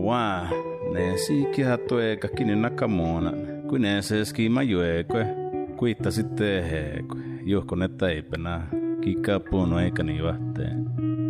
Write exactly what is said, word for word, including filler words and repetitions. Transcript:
waa, ne siikiä tueka kini nakamuona, kun ne se skima juekwe, kuitta sitten heekwe, johko ne taipena, kikkaa puunu eikä niin vahteen.